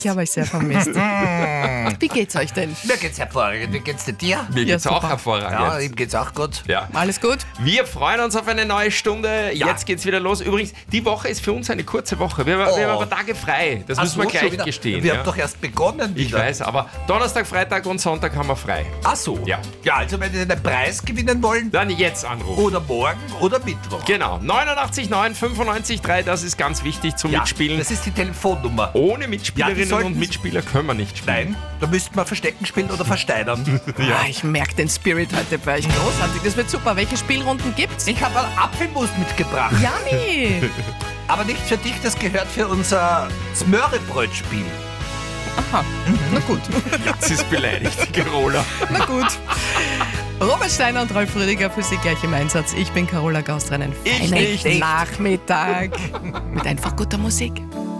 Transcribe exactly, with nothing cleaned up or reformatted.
Ich habe euch sehr vermisst. Wie geht's euch denn? Mir geht's hervorragend. Wie geht's denn dir? Mir Ja, geht's auch super. hervorragend. Ja, ihm geht's auch gut. Ja. Alles gut? Wir freuen uns auf eine neue Stunde. Ja. Jetzt geht's wieder los. Übrigens, die Woche ist für uns eine kurze Woche. Wir, Oh. wir haben aber Tage frei. Das Ach müssen wir so, schon gleich wieder? gestehen. Wir ja. haben doch erst begonnen wieder. Ich weiß, aber Donnerstag, Freitag und Sonntag haben wir frei. Ach so. Ja. Ja, also wenn Sie einen Preis gewinnen wollen, Dann jetzt anrufen. oder morgen oder Mittwoch. Genau, neunundachtzig neun fünfundneunzig drei, das ist ganz wichtig zum Ja, Mitspielen. das ist die Telefonnummer. Ohne Ja, Mitspielerinnen die sollten- und Mitspieler können wir nicht spielen. Nein, da müssten wir Verstecken spielen oder versteinern. Ah, ich merke den Spirit heute bei euch großartig. Das wird super. Welche Spielrunden gibt's? Ich habe einen Apfelmus mitgebracht. Yummy! Aber nicht für dich, das gehört für unser Smörebrötspiel. Aha, na gut. Jetzt ist beleidigt, die Carola. Na gut. Robert Steiner und Rolf Rüdiger für Sie gleich im Einsatz. Ich bin Carola Gauster. Einen Ich feinen nicht. Nachmittag mit einfach guter Musik.